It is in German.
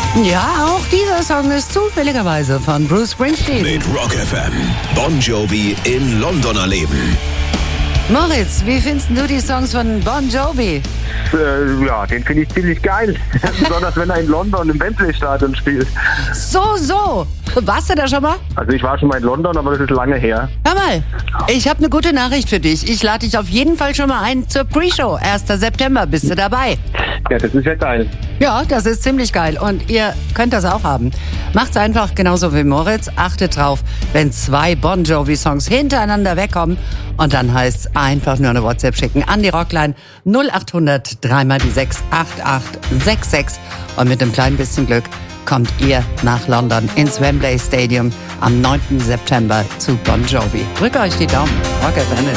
Ja, auch dieser Song ist zufälligerweise von Bruce Springsteen. Mit Rock FM. Bon Jovi in London erleben. Moritz, wie findest du die Songs von Bon Jovi? Ja, den finde ich ziemlich geil. Besonders wenn er in London im Wembley-Stadion spielt. So. Warst du da schon mal? Also ich war schon mal in London, aber das ist lange her. Hör mal, ich habe eine gute Nachricht für dich. Ich lade dich auf jeden Fall schon mal ein zur Pre-Show. 1. September bist du dabei. Ja, das ist ja geil. Ja, das ist ziemlich geil und ihr könnt das auch haben. Macht's einfach genauso wie Moritz. Achtet drauf, wenn 2 Bon Jovi-Songs hintereinander wegkommen und dann heißt's einfach nur eine WhatsApp schicken an die Rockline 0800 3 die 6 8866 und mit einem kleinen bisschen Glück kommt ihr nach London ins Wembley Stadium am 9. September zu Bon Jovi. Drückt euch die Daumen. Rock FM ist